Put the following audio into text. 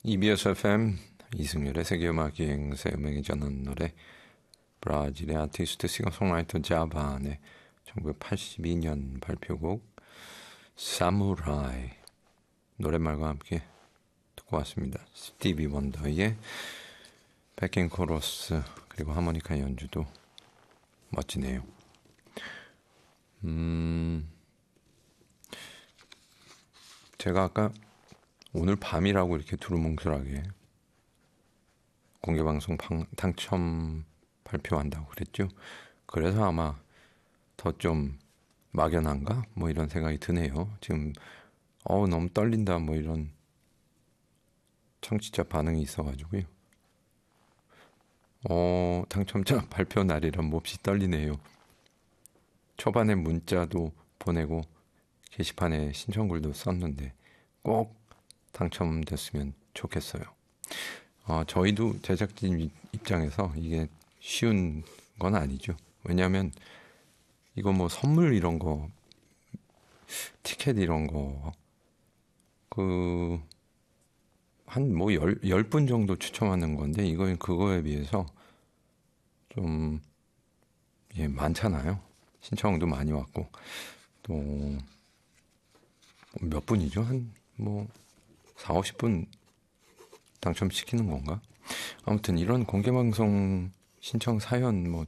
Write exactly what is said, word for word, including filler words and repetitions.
이비에스 에프엠 이승열의 세계음악여행사 음악이 전하는 노래 브라질의 아티스트 싱어송라이터 자반의 천구백팔십이 년 발표곡 사무라이 노랫말과 함께 듣고 왔습니다. 스티비 원더의 백앤 코러스 그리고 하모니카 연주도 멋지네요. 음, 제가 아까 오늘 밤이라고 이렇게 두루뭉술하게 공개방송 당첨 발표한다고 그랬죠. 그래서 아마 더 좀 막연한가? 뭐 이런 생각이 드네요. 지금 어 너무 떨린다 뭐 이런 청취자 반응이 있어가지고요. 어 당첨자 발표 날이라 몹시 떨리네요. 초반에 문자도 보내고 게시판에 신청글도 썼는데 꼭 당첨됐으면 좋겠어요. 어, 저희도 제작진 입장에서 이게 쉬운 건 아니죠. 왜냐하면 이거 뭐 선물 이런 거, 티켓 이런 거, 그, 한 뭐 열, 열 분 정도 추첨하는 건데, 이거, 그거에 비해서 좀, 예, 많잖아요. 신청도 많이 왔고, 또, 몇 분이죠? 한, 뭐, 사오십 분 당첨시키는 건가? 아무튼 이런 공개방송 신청 사연 뭐